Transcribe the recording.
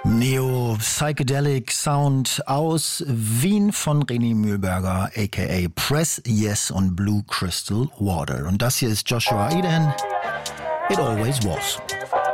Neo-Psychedelic Sound aus Wien von René Mühlberger, a.k.a. Press Yes und Blue Crystal Water. Und das hier ist Joshua Eden, It Always Was.